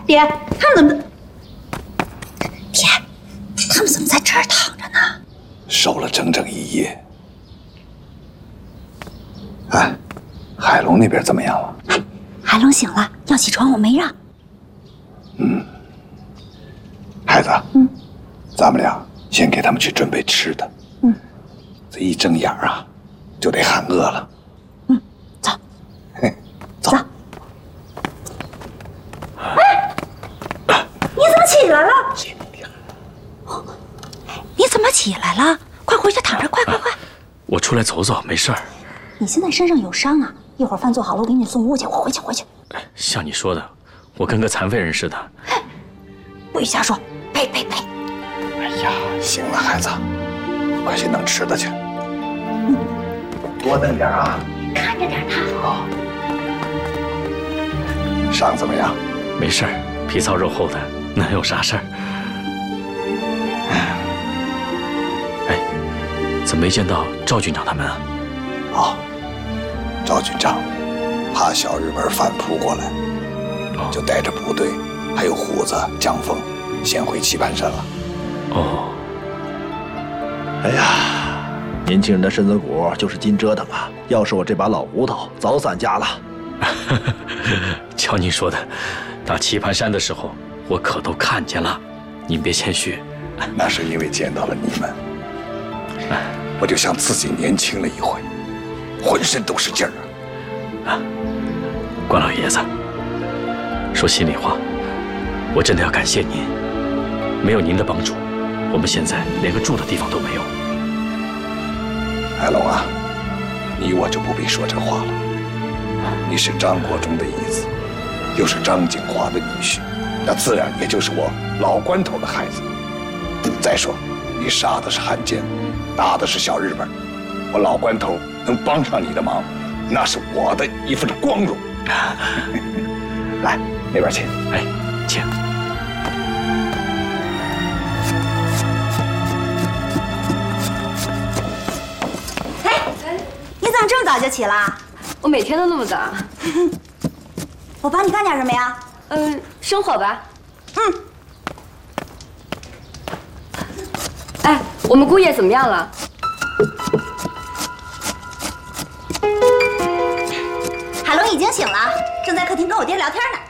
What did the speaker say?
爹，他们怎么？爹，他们怎么在这儿躺着呢？ 守了整整1夜。哎，海龙那边怎么样了？ 哎，海龙醒了，要起床，我没让。 孩子，咱们俩先给他们去准备吃的。这一睁眼啊，就得喊饿了。 走， 走。 哎，你怎么起来了？你怎么起来了？快回去躺着，快！ 我出来走走，没事儿。 你现在身上有伤啊，一会儿饭做好了，我给你送屋去。我回去。 像你说的，我跟个残废人似的。 不许瞎说！呸！ 哎呀，行了，孩子，快去弄吃的去。多弄点啊！ 看着点他。 好。伤怎么样？ 没事儿，皮糙肉厚的，能有啥事儿？哎，怎么没见到赵军长他们啊？ 赵军长怕小日本反扑过来，就带着部队还有虎子、江峰先回棋盘山了。 哎呀，年轻人的身子骨就是筋折腾啊！要是我这把老骨头，早散家了。 瞧您说的，打棋盘山的时候，我可都看见了。您别谦虚， 那是因为见到了你们，我就像自己年轻了一回，浑身都是劲儿啊！ 关老爷子，说心里话，我真的要感谢您，没有您的帮助，我们现在连个住的地方都没有。 海龙啊，你我就不必说这话了。你是张国忠的义子，又是张景华的女婿，那自然也就是我老关头的孩子。再说，你杀的是汉奸，打的是小日本，我老关头能帮上你的忙，那是我的一份光荣。来，那边请。 哎，请。 你怎么这么早就起了？ 我每天都那么早。 我帮你干点什么呀？ 生火吧。哎，我们姑爷怎么样了？ 海龙已经醒了，正在客厅跟我爹聊天呢。